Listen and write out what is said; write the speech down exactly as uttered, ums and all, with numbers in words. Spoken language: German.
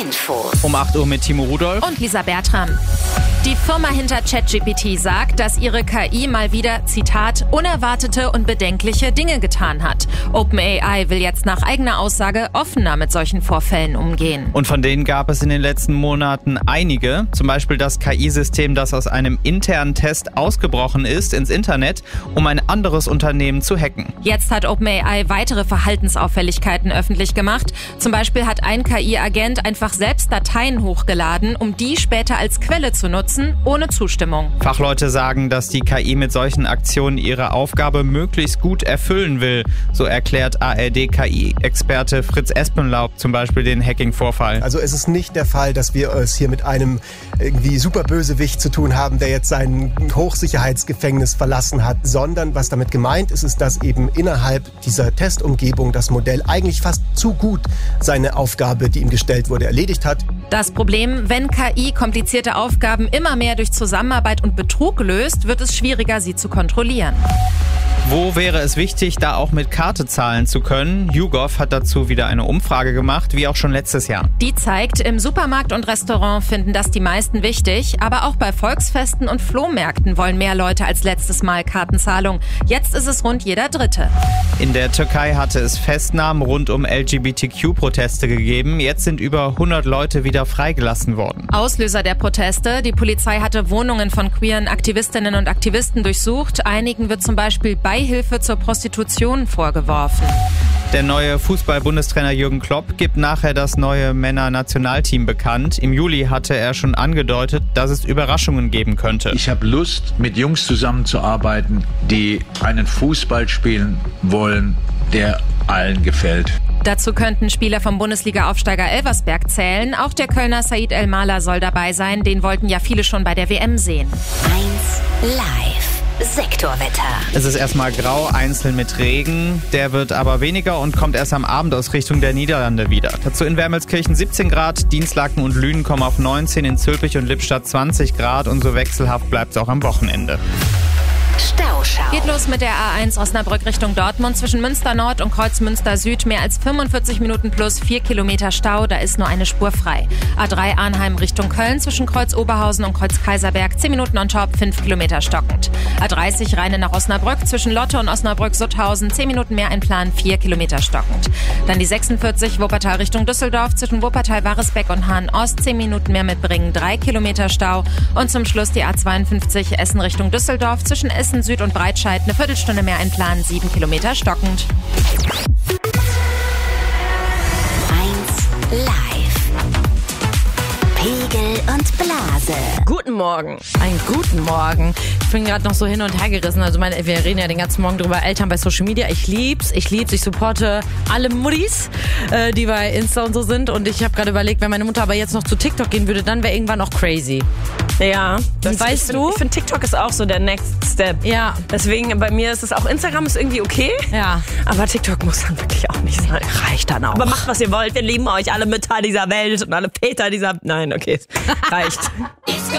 Info. Um acht Uhr mit Timo Rudolph und Lisa Bertram. Die Firma hinter ChatGPT sagt, dass ihre K I mal wieder, Zitat, unerwartete und bedenkliche Dinge getan hat. OpenAI will jetzt nach eigener Aussage offener mit solchen Vorfällen umgehen. Und von denen gab es in den letzten Monaten einige. Zum Beispiel das K I-System, das aus einem internen Test ausgebrochen ist ins Internet, um ein anderes Unternehmen zu hacken. Jetzt hat OpenAI weitere Verhaltensauffälligkeiten öffentlich gemacht. Zum Beispiel hat ein K I-Agent einfach selbst Dateien hochgeladen, um die später als Quelle zu nutzen, ohne Zustimmung. Fachleute sagen, dass die K I mit solchen Aktionen ihre Aufgabe möglichst gut erfüllen will. So erklärt A R D-K I-Experte Fritz Espenlaub zum Beispiel den Hacking-Vorfall. Also es ist nicht der Fall, dass wir es hier mit einem irgendwie Superbösewicht zu tun haben, der jetzt sein Hochsicherheitsgefängnis verlassen hat, sondern was damit gemeint ist, ist, dass eben innerhalb dieser Testumgebung das Modell eigentlich fast zu gut seine Aufgabe, die ihm gestellt wurde, erledigt hat. Das Problem, wenn K I komplizierte Aufgaben immer mehr durch Zusammenarbeit und Betrug löst, wird es schwieriger, sie zu kontrollieren. Wo wäre es wichtig, da auch mit Karte zahlen zu können? YouGov hat dazu wieder eine Umfrage gemacht, wie auch schon letztes Jahr. Die zeigt, im Supermarkt und Restaurant finden das die meisten wichtig, aber auch bei Volksfesten und Flohmärkten wollen mehr Leute als letztes Mal Kartenzahlung. Jetzt ist es rund jeder Dritte. In der Türkei hatte es Festnahmen rund um L G B T Q-Proteste gegeben. Jetzt sind über hundert Leute wieder freigelassen worden. Auslöser der Proteste: Die Polizei hatte Wohnungen von queeren Aktivistinnen und Aktivisten durchsucht. Einigen wird zum Beispiel Beihilfe zur Prostitution vorgeworfen. Der neue Fußball-Bundestrainer Jürgen Klopp gibt nachher das neue Männer-Nationalteam bekannt. Im Juli hatte er schon angedeutet, dass es Überraschungen geben könnte. Ich habe Lust, mit Jungs zusammenzuarbeiten, die einen Fußball spielen wollen, der allen gefällt. Dazu könnten Spieler vom Bundesliga-Aufsteiger Elversberg zählen. Auch der Kölner Said El-Mala soll dabei sein. Den wollten ja viele schon bei der W M sehen. eins live. Sektorwetter. Es ist erstmal grau, einzeln mit Regen. Der wird aber weniger und kommt erst am Abend aus Richtung der Niederlande wieder. Dazu in Wermelskirchen siebzehn Grad, Dienstlaken und Lünen kommen auf neunzehn, in Zülpich und Lippstadt zwanzig Grad und so wechselhaft bleibt es auch am Wochenende. Stauschau. Geht los mit der A eins Osnabrück Richtung Dortmund zwischen Münster Nord und Kreuz Münster Süd. Mehr als fünfundvierzig Minuten plus vier Kilometer Stau, da ist nur eine Spur frei. A drei Arnheim Richtung Köln zwischen Kreuz Oberhausen und Kreuz Kaiserberg zehn Minuten on top, fünf Kilometer stockend. A dreißig Rheine nach Osnabrück zwischen Lotte und Osnabrück-Sutthausen zehn Minuten mehr einplanen, vier Kilometer stockend. Dann die sechsundvierzig Wuppertal Richtung Düsseldorf zwischen Wuppertal-Waresbeck und Hahn-Ost zehn Minuten mehr mitbringen, drei Kilometer Stau. Und zum Schluss die A zweiundfünfzig Essen Richtung Düsseldorf zwischen Essen Süd und Breitscheid eine Viertelstunde mehr einplanen, sieben Kilometer stockend. eins live. Pegel und Blase. Guten Morgen. Einen guten Morgen. Ich bin gerade noch so hin und her gerissen. Also meine, wir reden ja den ganzen Morgen drüber. Eltern bei Social Media. Ich lieb's. Ich lieb's. Ich supporte alle Muttis, äh, die bei Insta und so sind. Und ich habe gerade überlegt, wenn meine Mutter aber jetzt noch zu TikTok gehen würde, dann wäre irgendwann auch crazy. Ja, das, weißt ich find, du? Ich finde, TikTok ist auch so der Next Step. Ja. Deswegen, bei mir ist es auch, Instagram ist irgendwie okay. Ja. Aber TikTok muss dann wirklich auch nicht sein. Reicht dann auch. Aber macht, was ihr wollt. Wir lieben euch, alle Mütter dieser Welt und alle Väter dieser... Nein, okay. Reicht.